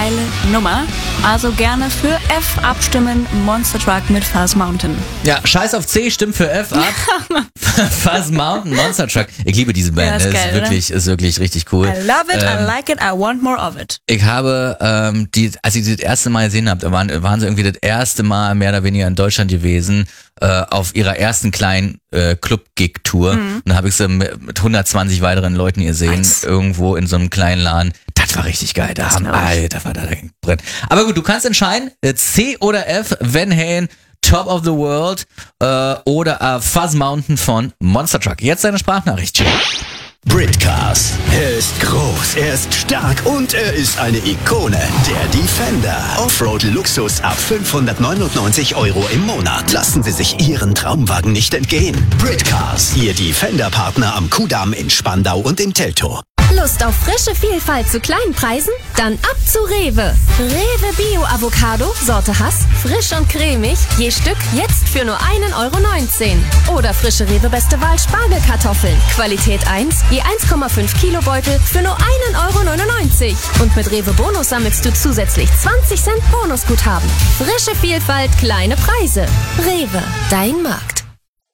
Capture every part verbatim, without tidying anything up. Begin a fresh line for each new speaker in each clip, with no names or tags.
geile Nummer. Also gerne für F abstimmen. Monster Truck mit Fuzz Mountain.
Ja, scheiß auf C, stimmt für F ab. Fuzz Mountain, Monster Truck. Ich liebe diese Band.
Ja, ist
ist,
geil,
wirklich, ist wirklich richtig cool.
I love it,
ähm,
I like it, I want more of it.
Ich habe, ähm, die, als ich sie das erste Mal gesehen habe, da waren, waren sie irgendwie das erste Mal mehr oder weniger in Deutschland gewesen, äh, auf ihrer ersten kleinen äh, Club-Gig-Tour. Mhm. Und da habe ich sie mit, mit hundertzwanzig weiteren Leuten gesehen, nice. Irgendwo in so einem kleinen Laden. Das war richtig geil. Da haben, Alter, war da drin. Aber gut, du kannst entscheiden, C oder F, Van Halen, Top of the World äh, oder äh, Fuzz Mountain von Monster Truck. Jetzt deine Sprachnachricht, Jim.
Britcars. Er ist groß, er ist stark und er ist eine Ikone. Der Defender. Offroad-Luxus ab fünfhundertneunundneunzig Euro im Monat. Lassen Sie sich Ihren Traumwagen nicht entgehen. Britcars. Ihr Defender-Partner am Kudamm in Spandau und im Teltow.
Lust auf frische Vielfalt zu kleinen Preisen? Dann ab zu Rewe. Rewe Bio Avocado, Sorte Hass, frisch und cremig, je Stück jetzt für nur ein Euro neunzehn. Oder frische Rewe Beste Wahl Spargelkartoffeln, Qualität eins, je eins Komma fünf Kilo Beutel für nur ein Euro neunundneunzig. Und mit Rewe Bonus sammelst du zusätzlich zwanzig Cent Bonusguthaben. Frische Vielfalt, kleine Preise. Rewe, dein Markt.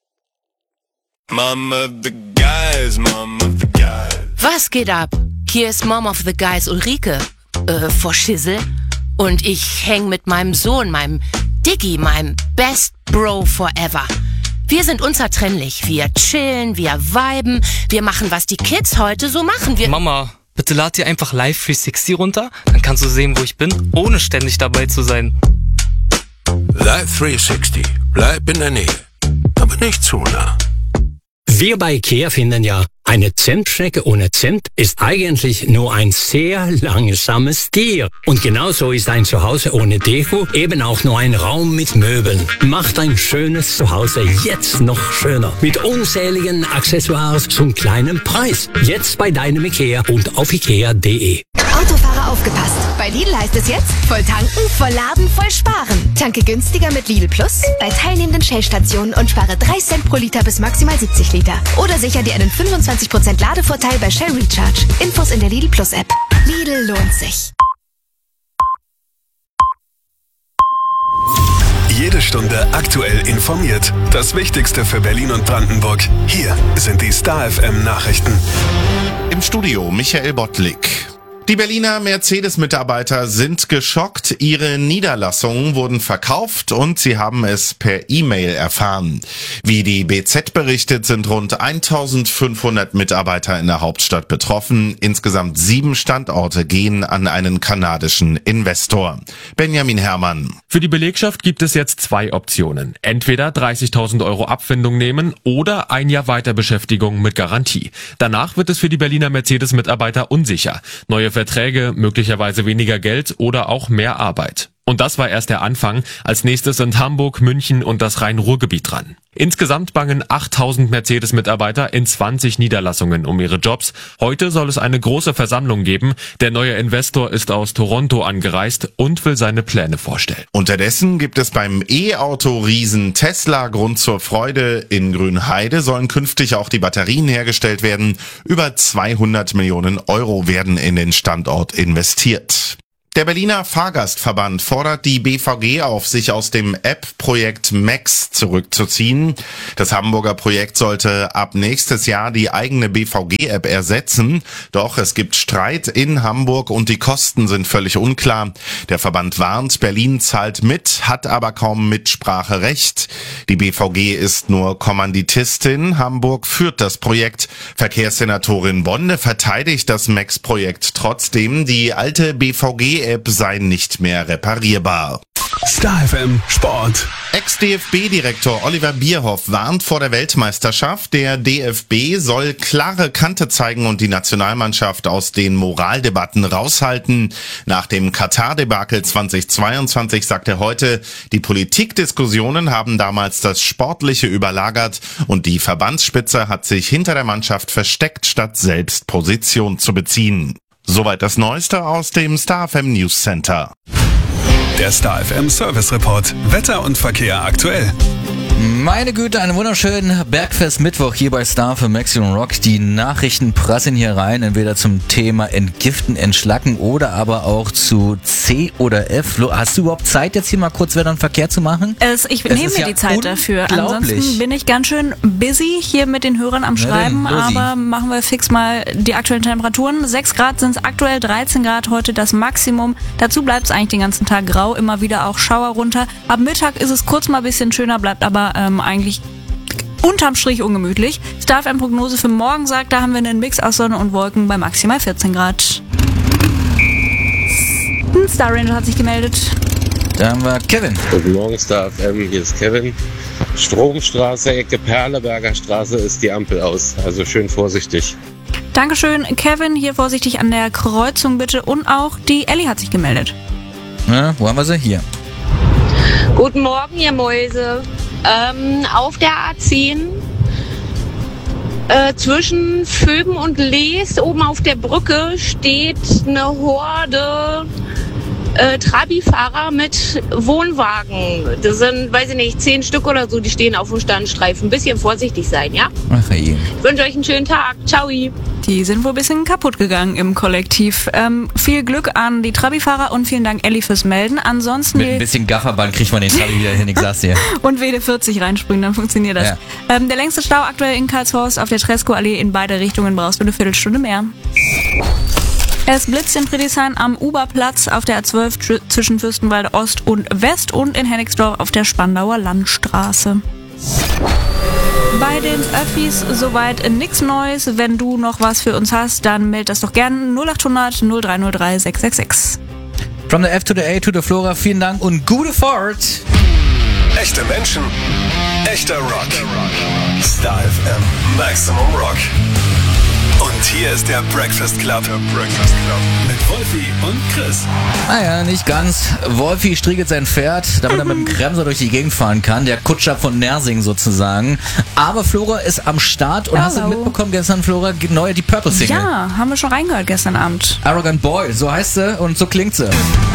Mom of the guys, Mom of the guys.
Was geht ab? Hier ist Mom of the Guys Ulrike, äh, vor Schissel. Und ich häng mit meinem Sohn, meinem Diggi, meinem Best Bro forever. Wir sind unzertrennlich. Wir chillen, wir viben, wir machen, was die Kids heute so machen. Wir
Mama, bitte lad dir einfach Live dreihundertsechzig runter, dann kannst du sehen, wo ich bin, ohne ständig dabei zu sein.
Live dreihundertsechzig. Bleib in der Nähe, aber nicht zu nah.
Wir bei IKEA finden ja, eine Zentstrecke ohne Zent ist eigentlich nur ein sehr langsames Tier. Und genauso ist ein Zuhause ohne Deko eben auch nur ein Raum mit Möbeln. Macht ein schönes Zuhause jetzt noch schöner. Mit unzähligen Accessoires zum kleinen Preis. Jetzt bei deinem IKEA und auf ikea punkt de.
Autofahrer aufgepasst. Bei Lidl heißt es jetzt, voll tanken, voll laden, voll sparen. Tanke günstiger mit Lidl Plus bei teilnehmenden Shell-Stationen und spare drei Cent pro Liter bis maximal siebzig Liter. Oder sicher dir einen fünfundzwanzig Prozent Ladevorteil bei Shell Recharge. Infos in der Lidl Plus App. Lidl lohnt sich.
Jede Stunde aktuell informiert. Das Wichtigste für Berlin und Brandenburg. Hier sind die Star F M Nachrichten.
Im Studio Michael Bottlik. Die Berliner Mercedes-Mitarbeiter sind geschockt. Ihre Niederlassungen wurden verkauft und sie haben es per E-Mail erfahren. Wie die B Z berichtet, sind rund eintausendfünfhundert Mitarbeiter in der Hauptstadt betroffen. Insgesamt sieben Standorte gehen an einen kanadischen Investor. Benjamin Herrmann.
Für die Belegschaft gibt es jetzt zwei Optionen. Entweder dreißigtausend Euro Abfindung nehmen oder ein Jahr Weiterbeschäftigung mit Garantie. Danach wird es für die Berliner Mercedes-Mitarbeiter unsicher. Neue Verträge, möglicherweise weniger Geld oder auch mehr Arbeit. Und das war erst der Anfang. Als nächstes sind Hamburg, München und das Rhein-Ruhr-Gebiet dran. Insgesamt bangen achttausend Mercedes-Mitarbeiter in zwanzig Niederlassungen um ihre Jobs. Heute soll es eine große Versammlung geben. Der neue Investor ist aus Toronto angereist und will seine Pläne vorstellen.
Unterdessen gibt es beim E-Auto-Riesen Tesla Grund zur Freude. In Grünheide sollen künftig auch die Batterien hergestellt werden. Über zweihundert Millionen Euro werden in den Standort investiert. Der Berliner Fahrgastverband fordert die B V G auf, sich aus dem App-Projekt Max zurückzuziehen. Das Hamburger Projekt sollte ab nächstes Jahr die eigene B V G-App ersetzen. Doch es gibt Streit in Hamburg und die Kosten sind völlig unklar. Der Verband warnt, Berlin zahlt mit, hat aber kaum Mitspracherecht. Die B V G ist nur Kommanditistin. Hamburg führt das Projekt. Verkehrssenatorin Bonde verteidigt das Max-Projekt trotzdem. Die alte B V G App sei nicht mehr reparierbar.
Star F M Sport.
Ex-D F B-Direktor Oliver Bierhoff warnt vor der Weltmeisterschaft. Der D F B soll klare Kante zeigen und die Nationalmannschaft aus den Moraldebatten raushalten. Nach dem Katar-Debakel zweitausendzweiundzwanzig sagt er heute, die Politikdiskussionen haben damals das Sportliche überlagert und die Verbandsspitze hat sich hinter der Mannschaft versteckt, statt selbst Position zu beziehen. Soweit das Neueste aus dem Star F M News Center.
Der Star F M Service Report. Wetter und Verkehr aktuell.
Meine Güte, einen wunderschönen Bergfest-Mittwoch hier bei Star für Maximum Rock. Die Nachrichten prasseln hier rein, entweder zum Thema Entgiften, Entschlacken oder aber auch zu C oder F. Flo, hast du überhaupt Zeit, jetzt hier mal kurz Wetter und Verkehr zu machen?
Es, ich
Es
nehme
ist
mir
ja
die Zeit dafür.
unglaublich.
Ansonsten bin ich ganz schön busy hier mit den Hörern am
Na
Schreiben,
denn, losi.
aber machen wir fix mal die aktuellen Temperaturen. sechs Grad sind es aktuell, dreizehn Grad heute das Maximum. Dazu bleibt es eigentlich den ganzen Tag grau, immer wieder auch Schauer runter. Ab Mittag ist es kurz mal ein bisschen schöner, bleibt aber ähm, eigentlich unterm Strich ungemütlich. Star F M-Prognose für morgen sagt, da haben wir einen Mix aus Sonne und Wolken bei maximal vierzehn Grad. Star Ranger hat sich gemeldet.
Da haben wir Kevin.
Guten Morgen, Star F M, hier ist Kevin. Stromstraße, Ecke Perleberger Straße ist die Ampel aus, also schön vorsichtig.
Dankeschön, Kevin. Hier vorsichtig an der Kreuzung bitte. Und auch die Ellie hat sich gemeldet.
Na, wo haben wir sie? Hier.
Guten Morgen, ihr Mäuse. Ähm, auf der A zehn äh, zwischen Vöben und Lees oben auf der Brücke steht eine Horde äh, Trabi-Fahrer mit Wohnwagen. Das sind, weiß ich nicht, zehn Stück oder so, die stehen auf dem Standstreifen. Ein bisschen vorsichtig sein, ja?
Ach, hey.
Ich wünsche euch einen schönen Tag. Ciao.
Die sind wohl ein bisschen kaputt gegangen im Kollektiv. Ähm, viel Glück an die Trabi-Fahrer und vielen Dank, Elli, fürs Melden. Ansonsten
Mit ein bisschen Gafferband kriegt man den Trabi wieder hin, ich sag's dir.
und W D vierzig reinsprühen, dann funktioniert das.
Ja.
Ähm, der längste Stau aktuell in Karlshorst auf der Tresco-Allee in beide Richtungen brauchst du eine Viertelstunde mehr. Es blitzt in Friedrichshain am Uberplatz auf der A zwölf tr- zwischen Fürstenwalde Ost und West und in Hennigsdorf auf der Spandauer Landstraße. Bei den Öffis soweit nix Neues. Wenn du noch was für uns hast, dann meld das doch gern null acht hundert null drei null drei sechs sechs sechs.
From the F to the A to the Flora, vielen Dank und gute Fahrt.
Echte Menschen, echter Rock. Star F M Maximum Rock. Und hier ist der Breakfast Club. Der Breakfast Club. Mit Wolfi und Chris.
Naja, nicht ganz. Wolfi striegelt sein Pferd, damit er mit dem Kremser durch die Gegend fahren kann. Der Kutscher von Nersing sozusagen. Aber Flora ist am Start. Und
Hallo.
hast du mitbekommen gestern, Flora, neue die Purple Single?
Ja, haben wir schon reingehört gestern Abend.
Arrogant Boy, so heißt sie und so klingt sie.